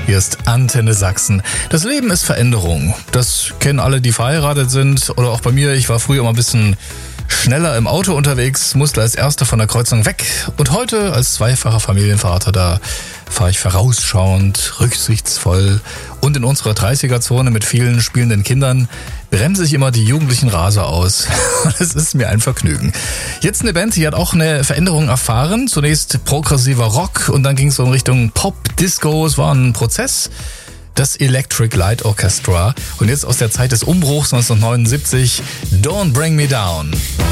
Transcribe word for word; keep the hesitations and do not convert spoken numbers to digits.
Hier ist Antenne Sachsen. Das Leben ist Veränderung. Das kennen alle, die verheiratet sind. Oder auch bei mir. Ich war früher immer ein bisschen schneller im Auto unterwegs, musste als Erster von der Kreuzung weg. Und heute als zweifacher Familienvater, da fahre ich vorausschauend, rücksichtsvoll. Und in unserer dreißiger-Zone mit vielen spielenden Kindern bremse ich immer die jugendlichen Raser aus. Das ist mir ein Vergnügen. Jetzt eine Band, die hat auch eine Veränderung erfahren. Zunächst progressiver Rock und dann ging es so in Richtung Pop, Disco. Es war ein Prozess. Das Electric Light Orchestra. Und jetzt aus der Zeit des Umbruchs neunzehnhundertneunundsiebzig, Don't Bring Me Down.